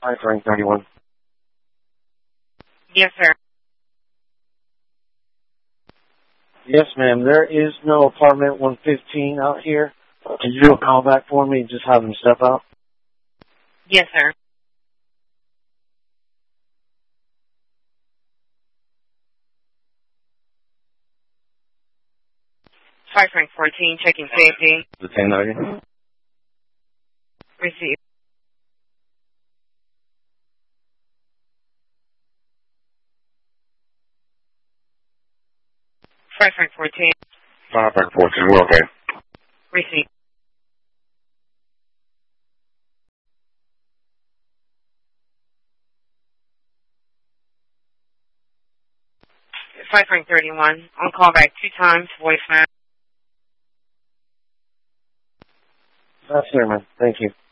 Hi, Frank 31. Yes, sir. Yes, ma'am. There is no apartment 115 out here. Can you do a call back for me and just have them step out? Yes, sir. 5 Frank 14, checking safety. The 1090? Receive. 5 Frank 14. 5 Frank 14, we're okay. Receive. Five Frank 31. On call back 2 times, voicemail. That's there, man. Thank you.